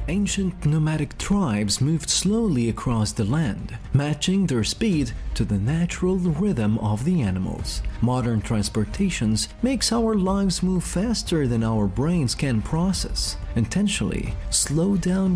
Ancient nomadic tribes moved slowly across the land, matching their speed to the natural rhythm of the animals. Modern transportations makes our lives move faster than our brains can process. Intentionally slow down